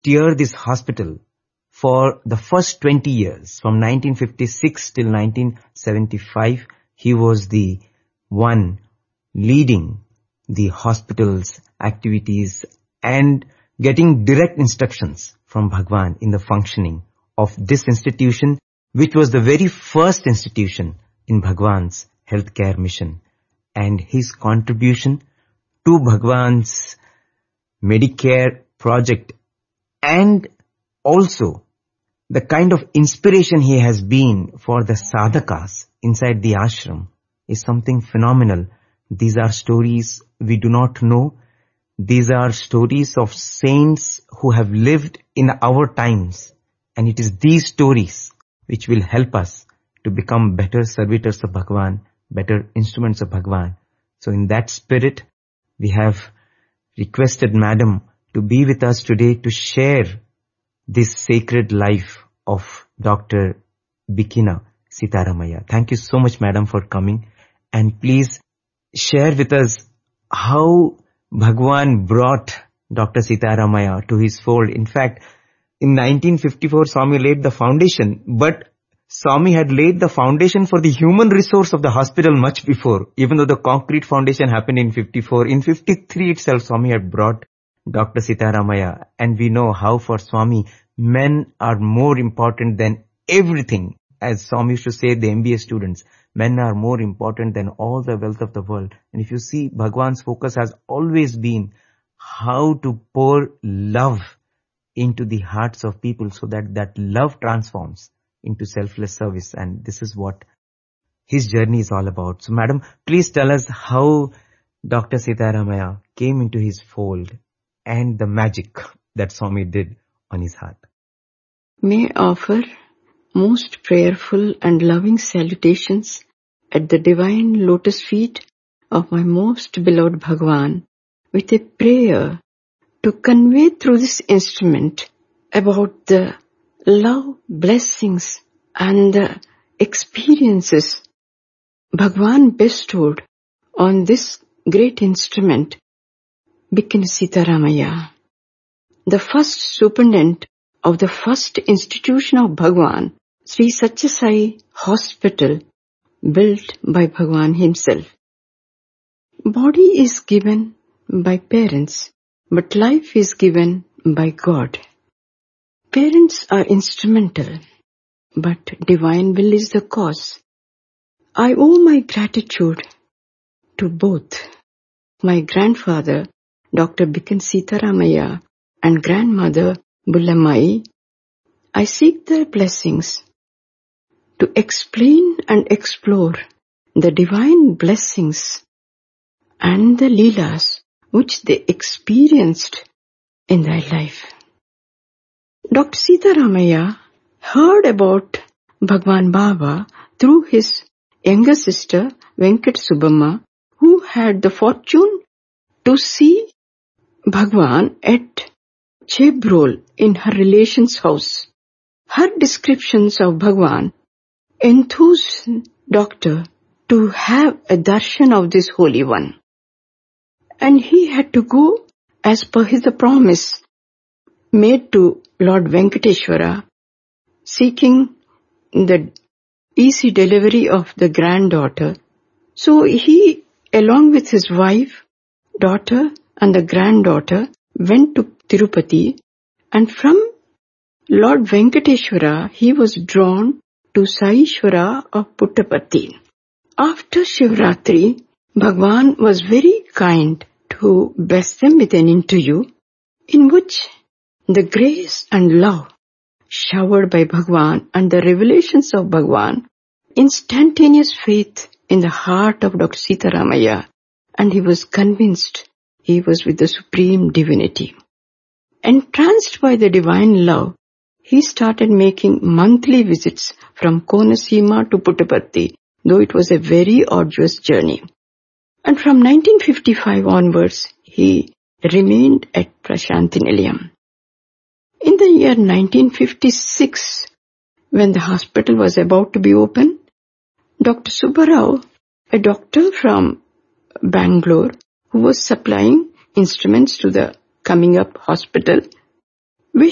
steer this hospital for the first 20 years. From 1956 till 1975, he was the one leading the hospital's activities and getting direct instructions from Bhagwan in the functioning of this institution, which was the very first institution in Bhagwan's healthcare mission. And his contribution to Bhagwan's Medicare project, and also the kind of inspiration he has been for the sadhakas inside the ashram, is something phenomenal. These are stories we do not know. These are stories of saints who have lived in our times. And it is these stories which will help us to become better servitors of Bhagwan, better instruments of Bhagwan. So in that spirit, we have requested Madam to be with us today to share this sacred life of Dr. Bikina Sitaramaya. Thank you so much, Madam, for coming. And please share with us how Bhagwan brought Dr. Sitaramaya to his fold. In fact, in 1954, Swami laid the foundation, but Swami had laid the foundation for the human resource of the hospital much before, even though the concrete foundation happened in 54. In 53 itself, Swami had brought Dr. Sitaramaya. And we know how for Swami, men are more important than everything. As Swami used to say, the MBA students, men are more important than all the wealth of the world. And if you see, Bhagwan's focus has always been how to pour love into the hearts of people so that that love transforms into selfless service. And this is what his journey is all about. So, Madam, please tell us how Dr. Sitaramaya came into his fold and the magic that Swami did on his heart. May I offer most prayerful and loving salutations at the divine lotus feet of my most beloved Bhagwan, with a prayer to convey through this instrument about the love, blessings and the experiences Bhagwan bestowed on this great instrument, Bikina Sitaramaya, the first superintendent of the first institution of Bhagwan, Sri Satya Sai Hospital, built by Bhagwan himself. Body is given by parents, but life is given by God. Parents are instrumental, but divine will is the cause. I owe my gratitude to both my grandfather, Dr. Bikina Sitaramaya, and grandmother, Bullamai. I seek their blessings to explain and explore the divine blessings and the leelas which they experienced in their life. Dr. Sitaramaya heard about Bhagwan Baba through his younger sister Venkat Subamma, who had the fortune to see Bhagwan at Chebrol in her relation's house. Her descriptions of Bhagwan enthused doctor to have a darshan of this Holy One. And he had to go as per his promise made to Lord Venkateshwara, seeking the easy delivery of the granddaughter. So he, along with his wife, daughter and the granddaughter, went to Tirupati, and from Lord Venkateshwara he was drawn to Saishwara of Puttapati. After Shivratri, Bhagwan was very kind to bless them with an interview in which the grace and love showered by Bhagwan and the revelations of Bhagwan, instantaneous faith in the heart of Dr. Sitaramaya, and he was convinced he was with the Supreme Divinity. Entranced by the divine love, he started making monthly visits from Konasima to Puttapati, though it was a very arduous journey. And from 1955 onwards, he remained at Prashanti Nilayam. In the year 1956, when the hospital was about to be opened, Dr. Subbarao, a doctor from Bangalore, who was supplying instruments to the coming up hospital,